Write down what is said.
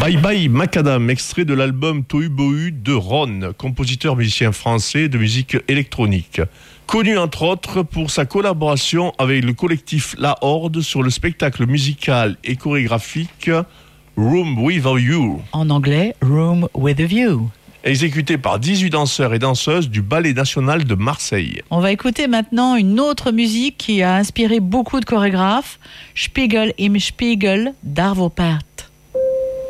Bye Bye Macadam, extrait de l'album Tohu Bohu de Ron, compositeur musicien français de musique électronique. Connu entre autres pour sa collaboration avec le collectif La Horde sur le spectacle musical et chorégraphique Room with a View. En anglais, Room with a View. Exécuté par 18 danseurs et danseuses du Ballet National de Marseille. On va écouter maintenant une autre musique qui a inspiré beaucoup de chorégraphes, Spiegel im Spiegel d'Arvo Pärt.